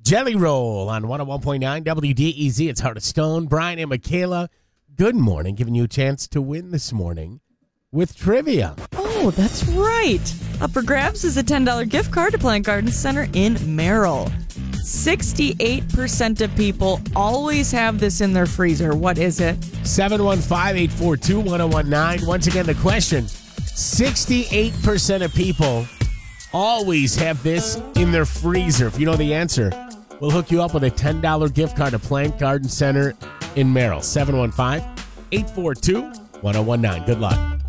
Jelly Roll on 101.9 WDEZ. It's Heart of Stone. Brian and Michaela, good morning. Giving you a chance to win this morning with trivia. Oh, that's right. Up for grabs is a $10 gift card to Plant Garden Center in Merrill. 68% of people always have this in their freezer. What is it? 715-842-1019. Once again, the question, 68% of people always have this in their freezer. If you know the answer, we'll hook you up with a $10 gift card to Plant Garden Center in Merrill. 715-842-1019. Good luck.